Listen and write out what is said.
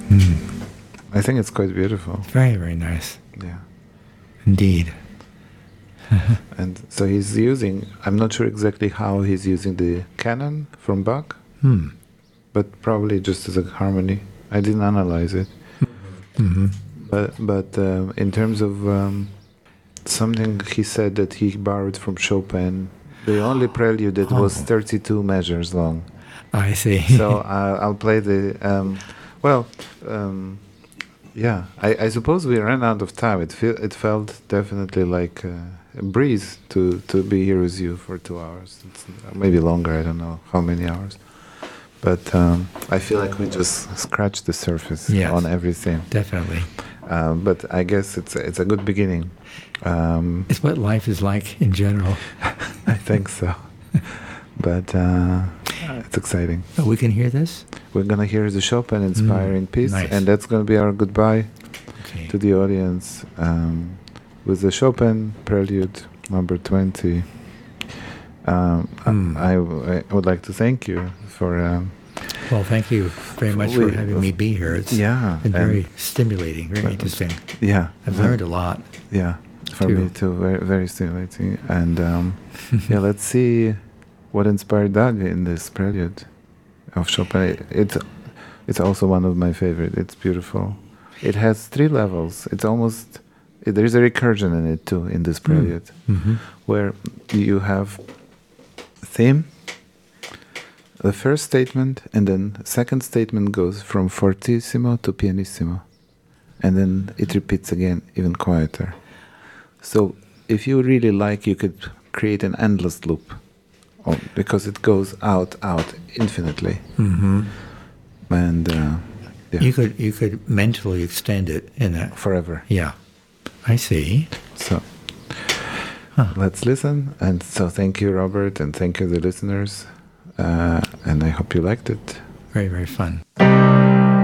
I think it's quite beautiful. Very, very nice. Yeah. Indeed. And so he's using, I'm not sure exactly how he's using the canon from Bach, but probably just as a harmony. I didn't analyze it. But in terms of something he said that he borrowed from Chopin, the only prelude that was 32 measures long. I see. So I'll play the, yeah, I suppose we ran out of time. It felt definitely like a breeze to be here with you for 2 hours. It's maybe longer, I don't know how many hours. But I feel like we just scratched the surface on everything. Definitely. But I guess it's a good beginning. It's what life is like in general. I think so. But it's exciting. Oh, we can hear this? We're going to hear the Chopin inspiring piece, nice. and that's going to be our goodbye to the audience with the Chopin Prelude number 20. I would like to thank you for... well, thank you very much for having me be here. It's been very stimulating, very interesting. Yeah. I've learned a lot. Yeah, for me too. Very, very stimulating. And let's see what inspired Dalia in this prelude of Chopin. It's also one of my favorite. It's beautiful. It has 3 levels. It's almost... There's a recursion in it too, in this prelude, where you have theme, the first statement, and then second statement goes from fortissimo to pianissimo, and then it repeats again, even quieter. So if you really like, you could create an endless loop, because it goes out infinitely. And you could mentally extend it in that forever. Yeah, I see. So let's listen. And so thank you, Robert, and thank you, the listeners. And I hope you liked it. Very, very fun.